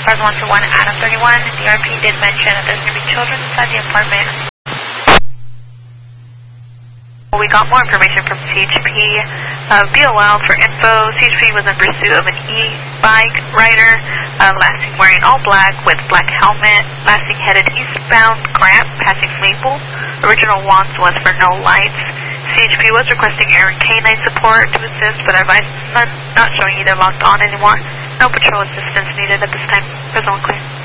cars 1 to 1 Adam 31. DRP did mention that there's going to be children inside the apartment. We got more information from CHP. BOL for info. CHP was in pursuit of an e-bike rider, last seen wearing all black with black helmet, last seen headed eastbound Grant, passing Maple. Original wants was for no lights. CHP was requesting air and canine support to assist, but advised none not showing either locked on anymore. No patrol assistance needed at this time. Presently clear.